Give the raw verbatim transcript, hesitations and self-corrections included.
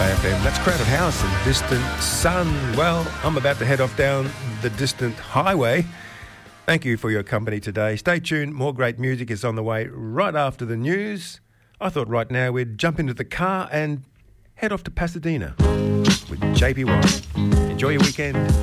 A F M. That's Crowded House and Distant Sun. Well, I'm about to head off down the distant highway. Thank you for your company today. Stay tuned. More great music is on the way right after the news. I thought right now we'd jump into the car and head off to Pasadena with J P Y. Enjoy your weekend.